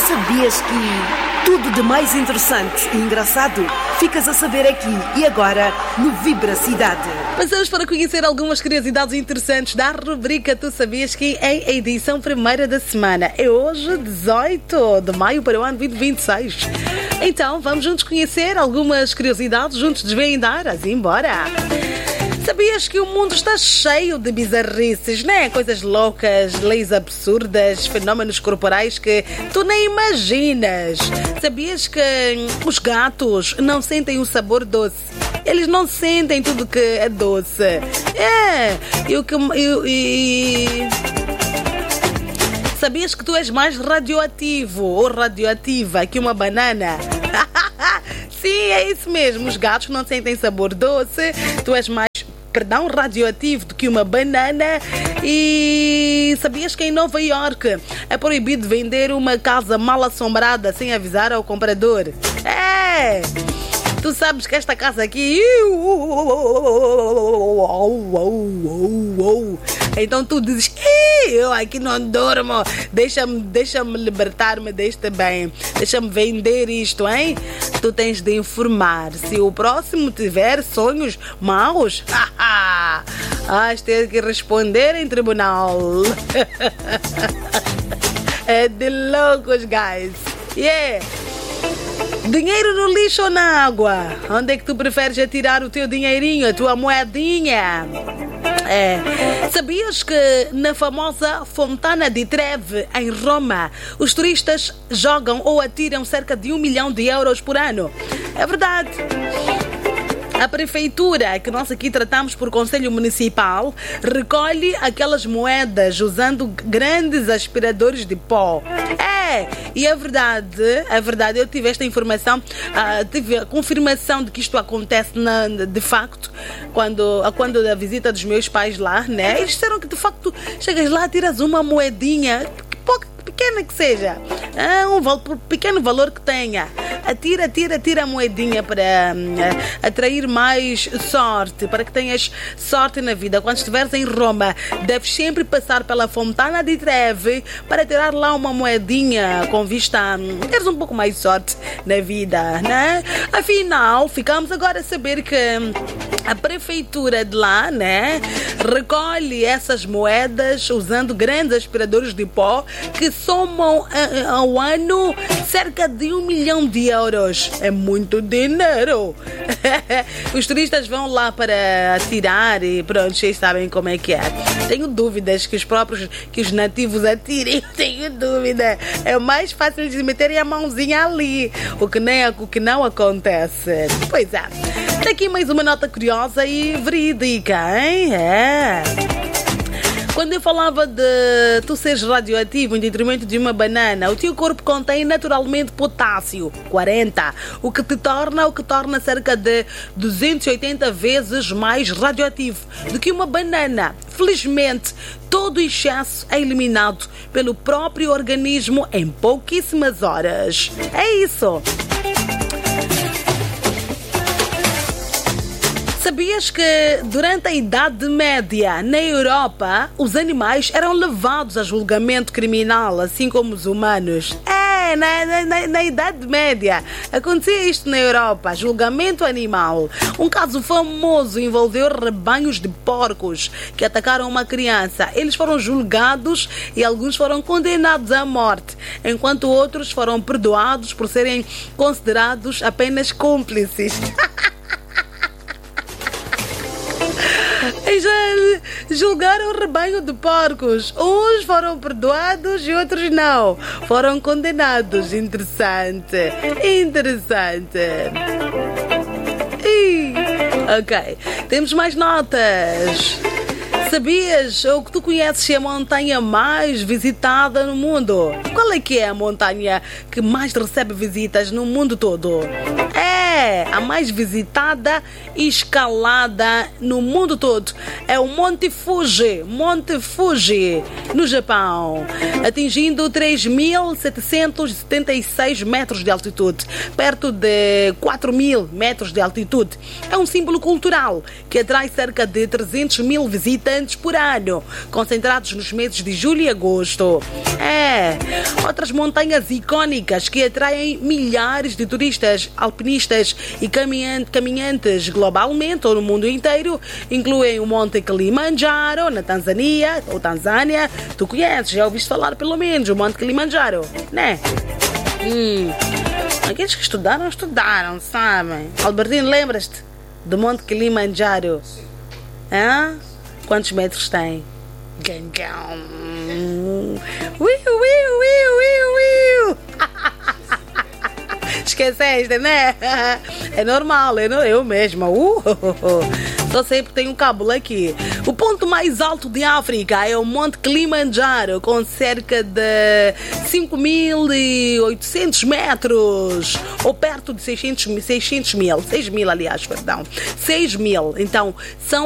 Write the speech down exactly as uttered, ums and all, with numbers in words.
sabias que tudo de mais interessante e engraçado ficas a saber aqui e agora no Vibra Cidade. Passamos para conhecer algumas curiosidades interessantes da rubrica Tu Sabias Que em edição primeira da semana. É hoje, dezoito de maio para o ano vinte vinte e seis. Então, vamos juntos conhecer algumas curiosidades, juntos desvendar, assim, embora. Sabias que o mundo está cheio de bizarrices, né? Coisas loucas, leis absurdas, fenómenos corporais que tu nem imaginas. Sabias que os gatos não sentem o sabor doce? Eles não sentem tudo que é doce. É, e o que... E, e... Sabias que tu és mais radioativo ou radioativa que uma banana? Sim, é isso mesmo. Os gatos não sentem sabor doce. Tu és mais, perdão, radioativo do que uma banana. E sabias que em Nova York é proibido vender uma casa mal assombrada sem avisar ao comprador? É! Tu sabes que esta casa aqui... Então tu dizes, eu aqui não durmo, deixa-me deixa-me libertar-me deste bem, deixa-me vender isto, hein? Tu tens de informar. Se o próximo tiver sonhos maus, vais ter que responder em tribunal. É de loucos, guys. Yeah! Dinheiro no lixo ou na água? Onde é que tu preferes atirar o teu dinheirinho, a tua moedinha? É. Sabias que na famosa Fontana di Trevi, em Roma, os turistas jogam ou atiram cerca de um milhão de euros por ano? É verdade. A prefeitura, que nós aqui tratamos por Conselho Municipal, recolhe aquelas moedas usando grandes aspiradores de pó. É, e é verdade, é verdade, eu tive esta informação, uh, tive a confirmação de que isto acontece na, de facto, quando, quando a visita dos meus pais lá, né? Eles disseram que de facto chegas lá, tiras uma moedinha, pequena que seja, é um pequeno valor que tenha, atira, atira, atira a moedinha para uh, atrair mais sorte, para que tenhas sorte na vida. Quando estiveres em Roma, deves sempre passar pela Fontana di Trevi para tirar lá uma moedinha com vista a um, teres um pouco mais sorte na vida, né? Afinal, ficamos agora a saber que a prefeitura de lá, né, recolhe essas moedas usando grandes aspiradores de pó que somam ao ano cerca de um milhão de euros. É muito dinheiro. Os turistas vão lá para atirar e pronto, vocês sabem como é que é. Tenho dúvidas que os próprios, que os nativos atirem. Tenho dúvida. É mais fácil de meterem a mãozinha ali, o que, nem, o que não acontece. Pois é. Daqui mais uma nota curiosa e verídica, hein? É. Quando eu falava de tu seres radioativo em detrimento de uma banana, o teu corpo contém naturalmente potássio, quarenta, o que te torna, o que torna cerca de duzentos e oitenta vezes mais radioativo do que uma banana. Felizmente, todo o excesso é eliminado pelo próprio organismo em pouquíssimas horas. É isso. Sabias que durante a Idade Média, na Europa, os animais eram levados a julgamento criminal, assim como os humanos? É, na, na, na Idade Média acontecia isto na Europa, julgamento animal. Um caso famoso envolveu rebanhos de porcos que atacaram uma criança. Eles foram julgados e alguns foram condenados à morte, enquanto outros foram perdoados por serem considerados apenas cúmplices. Já julgaram o rebanho de porcos. Uns foram perdoados e outros não. Foram condenados. Interessante. Interessante. Ih, ok. Temos mais notas. Sabias ou que tu conheces a montanha mais visitada no mundo? Qual é que é a montanha que mais recebe visitas no mundo todo? É É, a mais visitada e escalada no mundo todo. É o Monte Fuji, Monte Fuji, no Japão, atingindo três mil setecentos e setenta e seis metros de altitude, perto de quatro mil metros de altitude. É um símbolo cultural que atrai cerca de trezentos mil visitantes por ano, concentrados nos meses de julho e agosto. É, outras montanhas icónicas que atraem milhares de turistas, alpinistas e caminhantes globalmente ou no mundo inteiro incluem o Monte Kilimanjaro, na Tanzânia, ou Tanzânia. Tu conheces, já ouviste falar pelo menos o Monte Kilimanjaro, né? Hum, aqueles que estudaram, estudaram, sabem? Albertino, lembras-te do Monte Kilimanjaro? Hã? Quantos metros tem? Gangão. Uiu, uiu, uiu, uiu, uiu. Esqueceste, né? É normal, eu, eu mesma. Uh, só sei porque tem um cábulo aqui. O ponto mais alto de África é o Monte Kilimanjaro, com cerca de cinco mil e oitocentos metros, ou perto de seiscentos mil, seis mil, aliás, perdão. seis mil. Então, são